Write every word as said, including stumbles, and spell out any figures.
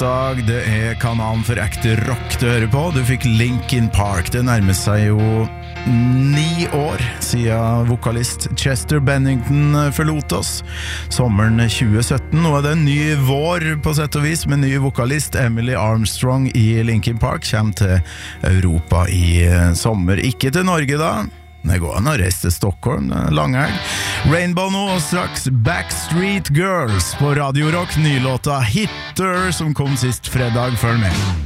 onsdag, det er kanalen for ekte rock du hører på. Du fikk Linkin Park, det nærmer seg jo ni år siden vokalist Chester Bennington forlot oss sommeren tjue sytten. Nå er det en ny vår på sett og vis med ny vokalist Emily Armstrong i Linkin Park. Kommer til Europa i sommer, ikke til Norge da. Det går an å reise til Stockholm, langhelg. Rainbow nå, og straks Backstreet Girls på Radio Rock, nylåta Hitter som kom sist fredag. Følg med.